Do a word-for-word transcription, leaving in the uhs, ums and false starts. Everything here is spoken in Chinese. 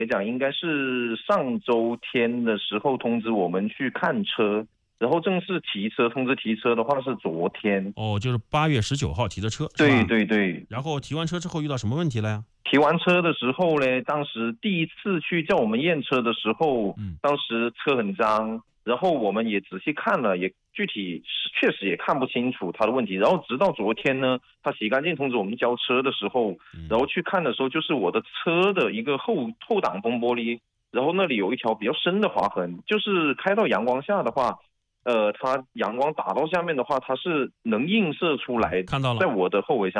来讲，应该是上周天的时候通知我们去看车，然后正式提车通知提车的话是昨天。 哦，就是八月十九号提的车，是对吧？ 对对。 然后提完车之后遇到什么问题了呀？ 提完车的时候呢，当时第一次去叫我们验车的时候， 嗯， 当时车很脏，然后我们也仔细看了，也具体确实也看不清楚他的问题。然后直到昨天呢，他洗干净通知我们交车的时候，然后去看的时候，就是我的车的一个后后挡风玻璃，然后那里有一条比较深的划痕，就是开到阳光下的话，呃，它阳光打到下面的话，它是能映射出来， 看到了， 在我的后尾箱。